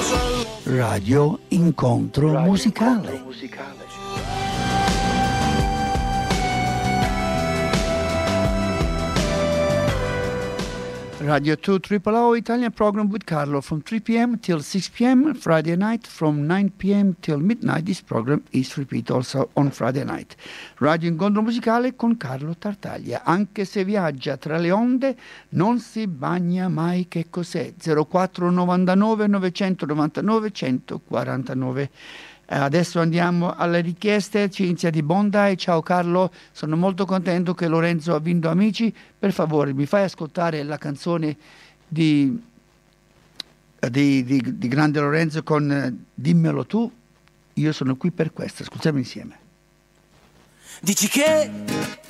Radio Incontro Musicale. Radio 2 Triple O Italian program with Carlo from 3 p.m. till 6 p.m. Friday night from 9 p.m. till midnight. This program is repeat also on Friday night. Radio Incontro Musicale con Carlo Tartaglia. Anche se viaggia tra le onde non si bagna mai. Che cos'è? 0499 999 149. Adesso andiamo alle richieste. Cinzia di Bondi. Ciao Carlo, sono molto contento che Lorenzo ha vinto Amici. Per favore mi fai ascoltare la canzone di grande Lorenzo con Dimmelo tu, io sono qui per questo. Ascoltiamo insieme. Dici che